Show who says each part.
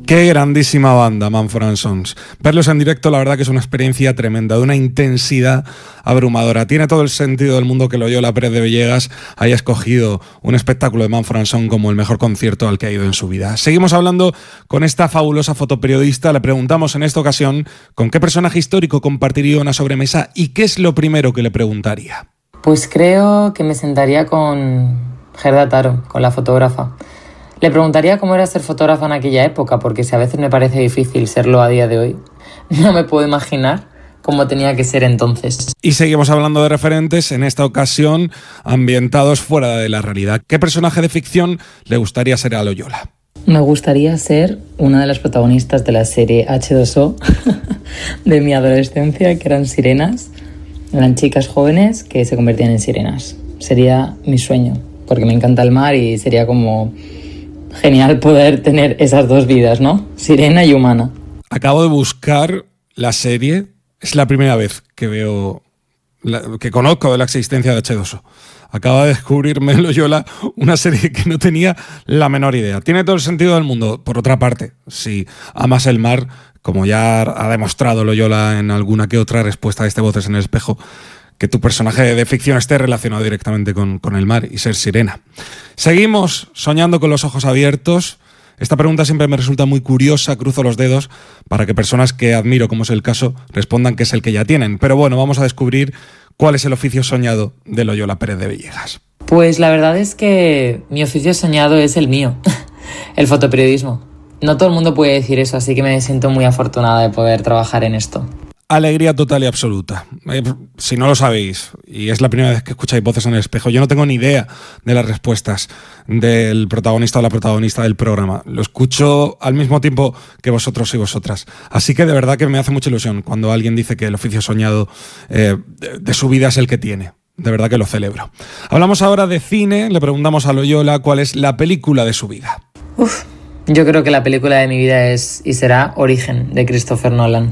Speaker 1: Qué grandísima banda, Mumford & Sons. Verlos en directo, la verdad que es una experiencia tremenda, de una intensidad abrumadora. Tiene todo el sentido del mundo que Loyola Pérez de Villegas haya escogido un espectáculo de Mumford & Sons como el mejor concierto al que ha ido en su vida. Seguimos hablando con esta fabulosa fotoperiodista. Le preguntamos en esta ocasión con qué personaje histórico compartiría una sobremesa y qué es lo primero que le preguntaría.
Speaker 2: Pues creo que me sentaría con Gerda Taro, con la fotógrafa. Le preguntaría cómo era ser fotógrafa en aquella época, porque si a veces me parece difícil serlo a día de hoy, no me puedo imaginar cómo tenía que ser entonces.
Speaker 1: Y seguimos hablando de referentes, en esta ocasión ambientados fuera de la realidad. ¿Qué personaje de ficción le gustaría ser a Loyola?
Speaker 2: Me gustaría ser una de las protagonistas de la serie H2O de mi adolescencia, que eran sirenas. Eran chicas jóvenes que se convertían en sirenas. Sería mi sueño, porque me encanta el mar y sería como genial poder tener esas dos vidas, ¿no? Sirena y humana.
Speaker 1: Acabo de buscar la serie. Es la primera vez que veo, que conozco de la existencia de H2O. Acaba de descubrirme Loyola una serie que no tenía la menor idea. Tiene todo el sentido del mundo. Por otra parte, si amas el mar, como ya ha demostrado Loyola en alguna que otra respuesta a este Voces en el Espejo, que tu personaje de ficción esté relacionado directamente con el mar y ser sirena. Seguimos soñando con los ojos abiertos. Esta pregunta siempre me resulta muy curiosa, cruzo los dedos para que personas que admiro, como es el caso, respondan que es el que ya tienen. Pero bueno, vamos a descubrir cuál es el oficio soñado de Loyola Pérez de Villegas.
Speaker 2: Pues la verdad es que mi oficio soñado es el mío, el fotoperiodismo. No todo el mundo puede decir eso, así que me siento muy afortunada de poder trabajar en esto.
Speaker 1: Alegría total y absoluta. Si no lo sabéis, y es la primera vez que escucháis Voces en el Espejo, yo no tengo ni idea de las respuestas del protagonista o la protagonista del programa. Lo escucho al mismo tiempo que vosotros y vosotras. Así que de verdad que me hace mucha ilusión cuando alguien dice que el oficio soñado de su vida es el que tiene. De verdad que lo celebro. Hablamos ahora de cine. Le preguntamos a Loyola cuál es la película de su vida.
Speaker 2: Yo creo que la película de mi vida es y será Origen, de Christopher Nolan.